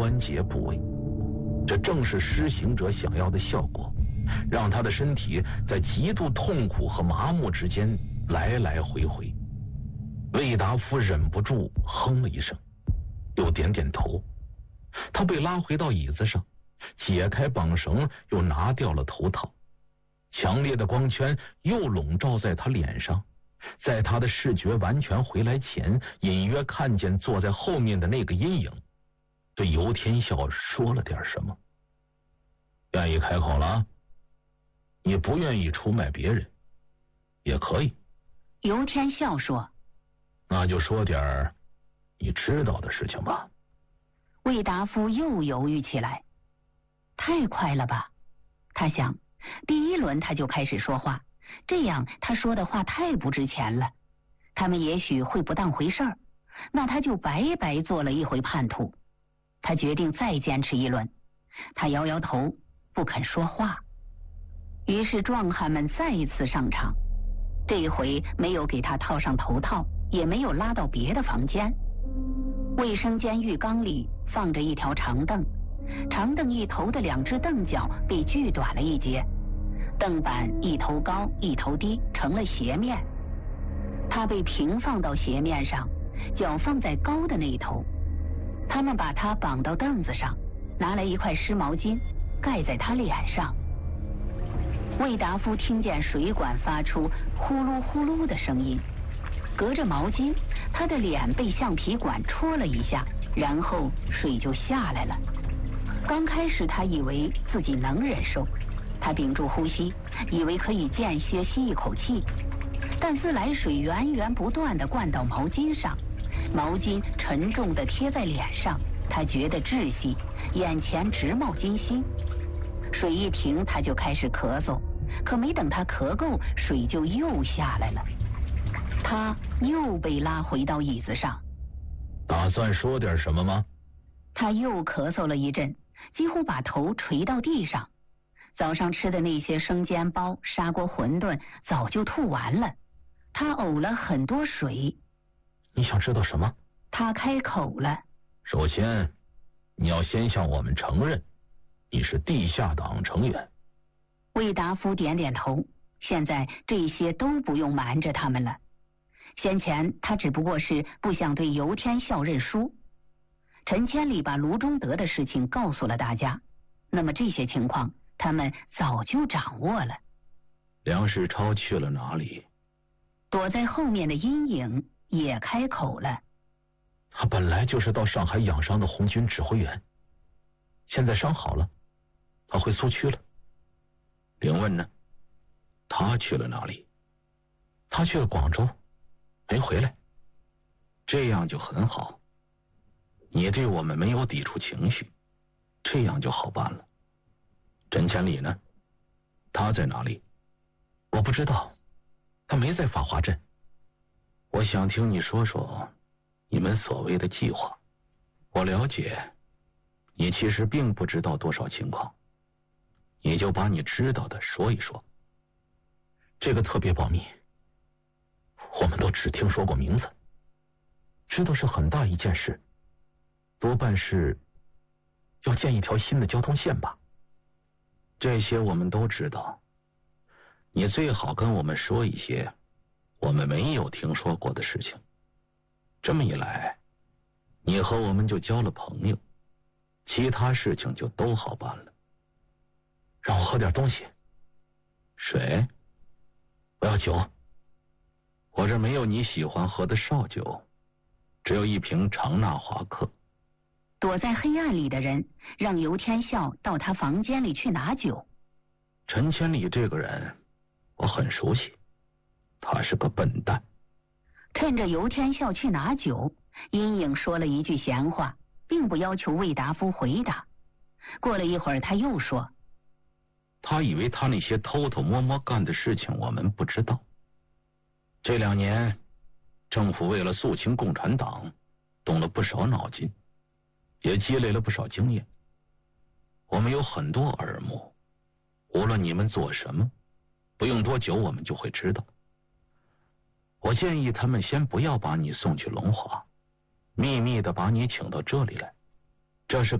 关节部位。这正是施行者想要的效果，让他的身体在极度痛苦和麻木之间来来回回。魏达夫忍不住哼了一声，又点点头。他被拉回到椅子上，解开绑绳，又拿掉了头套。强烈的光圈又笼罩在他脸上，在他的视觉完全回来前，隐约看见坐在后面的那个阴影对尤天笑说了点什么。愿意开口了？你不愿意出卖别人也可以。 尤天笑说。 那就说点你知道的事情吧。 魏达夫又犹豫起来。太快了吧，他想，第一轮他就开始说话，这样他说的话太不值钱了，他们也许会不当回事儿，那他就白白做了一回叛徒。他决定再坚持一轮，他摇摇头，不肯说话。于是壮汉们再一次上场，这一回没有给他套上头套，也没有拉到别的房间。卫生间浴缸里放着一条长凳，长凳一头的两只凳脚被锯短了一截，凳板一头高一头低，成了斜面。他被平放到斜面上，脚放在高的那一头。他们把他绑到凳子上，拿来一块湿毛巾盖在他脸上。魏达夫听见水管发出呼噜呼噜的声音，隔着毛巾，他的脸被橡皮管戳了一下，然后水就下来了。刚开始他以为自己能忍受，他屏住呼吸，以为可以间歇吸一口气，但自来水源源不断地灌到毛巾上，毛巾沉重地贴在脸上，他觉得窒息，眼前直冒金星。水一停，他就开始咳嗽，可没等他咳够，水就又下来了。他又被拉回到椅子上。 打算说点什么吗？ 他又咳嗽了一阵，几乎把头垂到地上。早上吃的那些生煎包、砂锅馄饨早就吐完了，他呕了很多水。 你想知道什么？ 他开口了。 首先，你要先向我们承认你是地下党成员。 魏达夫点点头，现在这些都不用瞒着他们了。先前他只不过是不想对尤天笑认输。陈千里把卢中德的事情告诉了大家，那么这些情况他们早就掌握了。 梁世超去了哪里？ 躲在后面的阴影也开口了。 他本来就是到上海养伤的红军指挥员，现在伤好了，他回苏区了。林问呢？他去了哪里？他去了广州，没回来。这样就很好，你对我们没有抵触情绪，这样就好办了。陈千里呢？他在哪里？我不知道，他没在法华镇。我想听你说说你们所谓的计划。我了解，你其实并不知道多少情况，你就把你知道的说一说。这个特别保密，我们都只听说过名字，知道是很大一件事，多半是要建一条新的交通线吧。这些我们都知道，你最好跟我们说一些我们没有听说过的事情。这么一来，你和我们就交了朋友，其他事情就都好办了。让我喝点东西。水？我要酒。我这没有你喜欢喝的绍酒，只有一瓶长纳华克。 躲在黑暗里的人让尤天笑到他房间里去拿酒。 陈千里这个人我很熟悉，他是个笨蛋。 趁着尤天笑去拿酒，阴影说了一句闲话，并不要求魏达夫回答。过了一会儿，他又说， 他以为他那些偷偷摸摸干的事情我们不知道。这2年政府为了肃清共产党动了不少脑筋，也积累了不少经验。我们有很多耳目，无论你们做什么，不用多久我们就会知道。我建议他们先不要把你送去龙华，秘密的把你请到这里来，这是